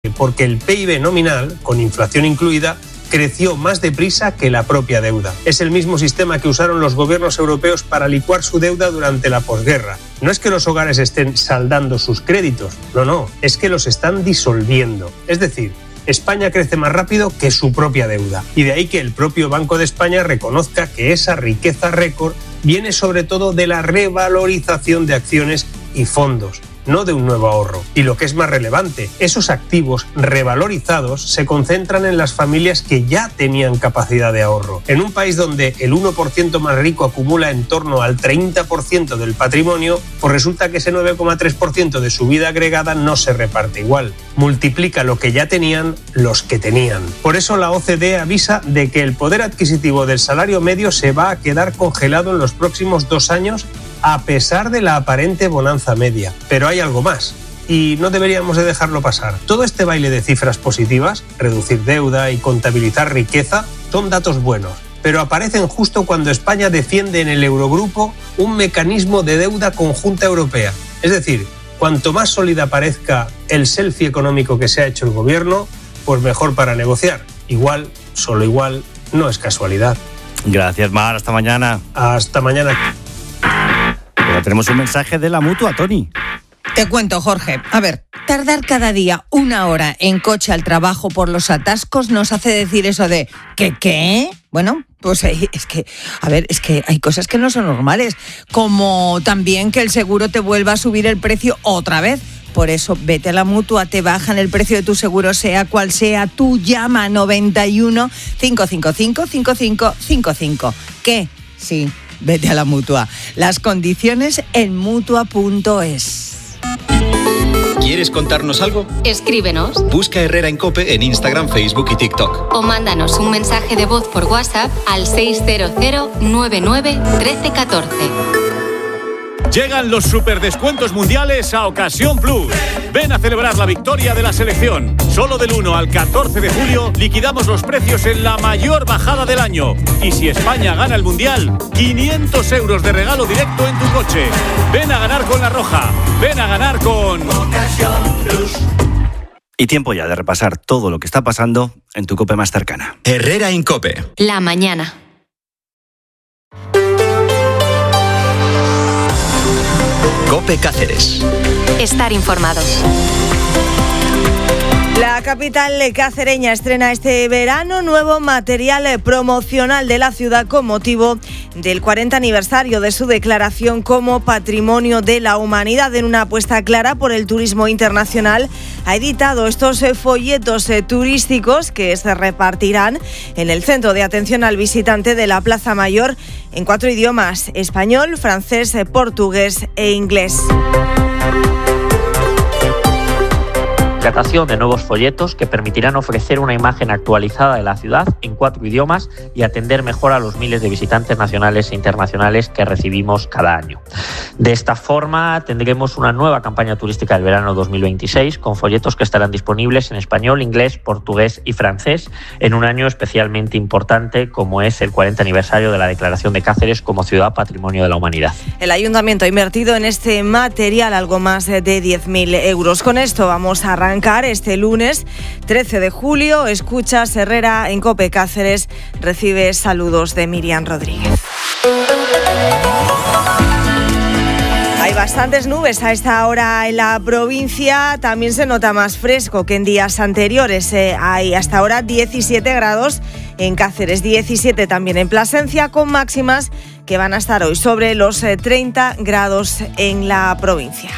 porque el PIB nominal, con inflación incluida, creció más deprisa que la propia deuda. Es el mismo sistema que usaron los gobiernos europeos para licuar su deuda durante la posguerra. No es que los hogares estén saldando sus créditos, no, es que los están disolviendo. Es decir, España crece más rápido que su propia deuda. Y de ahí que el propio Banco de España reconozca que esa riqueza récord viene sobre todo de la revalorización de acciones y fondos, no de un nuevo ahorro. Y lo que es más relevante, esos activos revalorizados se concentran en las familias que ya tenían capacidad de ahorro. En un país donde el 1% más rico acumula en torno al 30% del patrimonio, pues resulta que ese 9,3% de su vida agregada no se reparte igual. Multiplica lo que ya tenían los que tenían. Por eso la OCDE avisa de que el poder adquisitivo del salario medio se va a quedar congelado en los próximos 2 años a pesar de la aparente bonanza media. Pero hay algo más, y no deberíamos de dejarlo pasar. Todo este baile de cifras positivas, reducir deuda y contabilizar riqueza, son datos buenos, pero aparecen justo cuando España defiende en el Eurogrupo un mecanismo de deuda conjunta europea. Es decir, cuanto más sólida parezca el selfie económico que se ha hecho el gobierno, pues mejor para negociar. Igual, solo igual, no es casualidad. Gracias, Mar. Hasta mañana. Hasta mañana. Ahora tenemos un mensaje de la Mutua, Toni. Te cuento, Jorge. A ver, tardar cada día 1 hora en coche al trabajo por los atascos nos hace decir eso de ¿qué? Bueno, pues es que hay cosas que no son normales, como también que el seguro te vuelva a subir el precio otra vez. Por eso, vete a la Mutua, te bajan el precio de tu seguro, sea cual sea. Tú llama 91 555 5555. ¿Qué? Sí. Vete a la Mutua. Las condiciones en Mutua.es. ¿Quieres contarnos algo? Escríbenos. Busca Herrera en COPE en Instagram, Facebook y TikTok. O mándanos un mensaje de voz por WhatsApp al 600 99 1314. Llegan los superdescuentos mundiales a Ocasión Plus. Ven a celebrar la victoria de la selección. Solo del 1 al 14 de julio liquidamos los precios en la mayor bajada del año. Y si España gana el Mundial, 500 euros de regalo directo en tu coche. Ven a ganar con La Roja. Ven a ganar con Ocasión Plus. Y tiempo ya de repasar todo lo que está pasando en tu COPE más cercana. Herrera en COPE. La mañana. COPE Cáceres. Estar informados. La capital cacereña estrena este verano nuevo material promocional de la ciudad con motivo del 40 aniversario de su declaración como Patrimonio de la Humanidad. En una apuesta clara por el turismo internacional, ha editado estos folletos turísticos que se repartirán en el centro de atención al visitante de la Plaza Mayor en 4 idiomas: español, francés, portugués e inglés. Creación de nuevos folletos que permitirán ofrecer una imagen actualizada de la ciudad en 4 idiomas y atender mejor a los miles de visitantes nacionales e internacionales que recibimos cada año. De esta forma tendremos una nueva campaña turística del verano 2026 con folletos que estarán disponibles en español, inglés, portugués y francés en un año especialmente importante como es el 40 aniversario de la declaración de Cáceres como Ciudad Patrimonio de la Humanidad. El Ayuntamiento ha invertido en este material algo más de 10.000 euros. Con esto vamos a arrancar este lunes 13 de julio. Escuchas Herrera en COPE Cáceres. Recibe saludos de Miriam Rodríguez. Hay bastantes nubes a esta hora en la provincia. También se nota más fresco que en días anteriores. Hay hasta ahora 17 grados en Cáceres, 17 también en Plasencia, con máximas que van a estar hoy sobre los 30 grados en la provincia.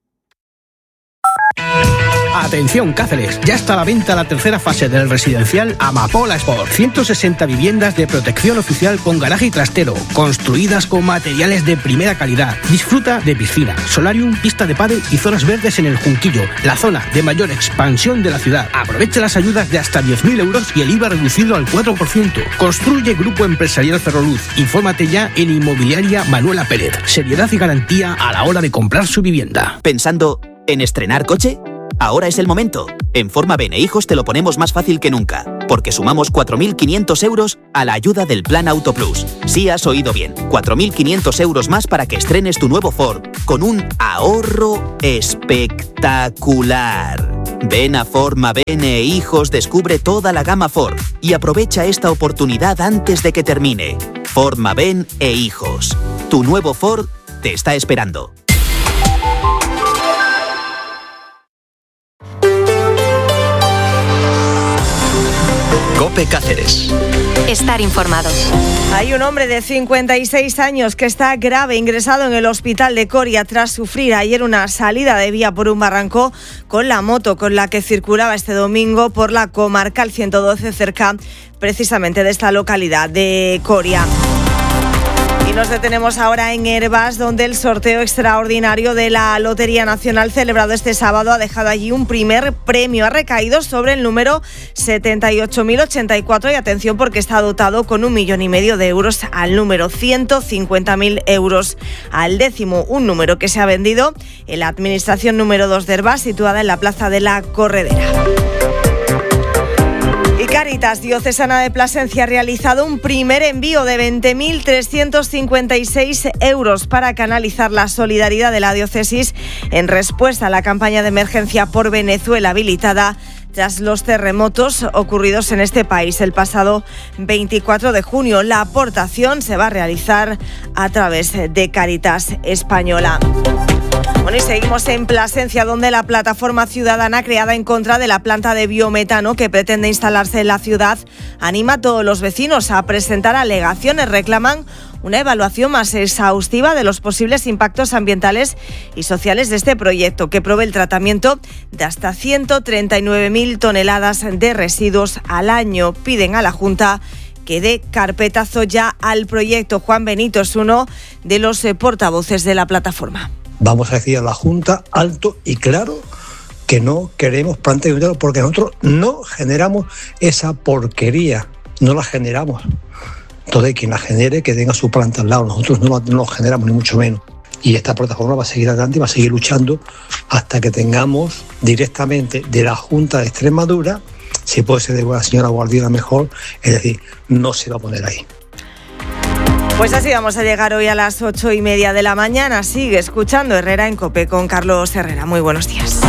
Atención Cáceres, ya está a la venta la tercera fase del residencial Amapola Sport. 160 viviendas de protección oficial con garaje y trastero, construidas con materiales de primera calidad. Disfruta de piscina, solarium, pista de pádel y zonas verdes en el Junquillo, la zona de mayor expansión de la ciudad. Aprovecha las ayudas de hasta 10.000 euros y el IVA reducido al 4%. Construye Grupo Empresarial Ferroluz. Infórmate ya en Inmobiliaria Manuela Pérez. Seriedad y garantía a la hora de comprar su vivienda. ¿Pensando en estrenar coche? Ahora es el momento. En Forma Bene Hijos te lo ponemos más fácil que nunca, porque sumamos 4.500 euros a la ayuda del Plan Auto Plus. Sí, has oído bien, 4.500 euros más para que estrenes tu nuevo Ford, con un ahorro espectacular. Ven a Forma Bene Hijos, descubre toda la gama Ford y aprovecha esta oportunidad antes de que termine. Forma Bene Hijos. Tu nuevo Ford te está esperando. COPE Cáceres. Estar informados. Hay un hombre de 56 años que está grave ingresado en el hospital de Coria tras sufrir ayer una salida de vía por un barranco con la moto con la que circulaba este domingo por la comarcal 112 cerca precisamente de esta localidad de Coria. Y nos detenemos ahora en Hervás, donde el sorteo extraordinario de la Lotería Nacional celebrado este sábado ha dejado allí un primer premio. Ha recaído sobre el número 78.084 y atención porque está dotado con 1,5 millones de euros al número, 150.000 euros al décimo, un número que se ha vendido en la administración número 2 de Hervás, situada en la Plaza de la Corredera. Cáritas Diocesana de Plasencia ha realizado un primer envío de 20.356 euros para canalizar la solidaridad de la diócesis en respuesta a la campaña de emergencia por Venezuela habilitada tras los terremotos ocurridos en este país el pasado 24 de junio. La aportación se va a realizar a través de Cáritas Española. Bueno, y seguimos en Plasencia, donde la plataforma ciudadana creada en contra de la planta de biometano que pretende instalarse en la ciudad anima a todos los vecinos a presentar alegaciones. Reclaman una evaluación más exhaustiva de los posibles impactos ambientales y sociales de este proyecto, que provee el tratamiento de hasta 139.000 toneladas de residuos al año. Piden a la Junta que dé carpetazo ya al proyecto. Juan Benito es uno de los portavoces de la plataforma. Vamos a decir a la Junta alto y claro que no queremos planta de biometano porque nosotros no generamos esa porquería, no la generamos. Entonces quien la genere que tenga su planta al lado, nosotros no la generamos ni mucho menos. Y esta plataforma va a seguir adelante y va a seguir luchando hasta que tengamos directamente de la Junta de Extremadura, si puede ser de la señora Guardiola mejor, es decir, no se va a poner ahí. Pues así vamos a llegar hoy a las 8:30 de la mañana. Sigue escuchando Herrera en COPE con Carlos Herrera. Muy buenos días.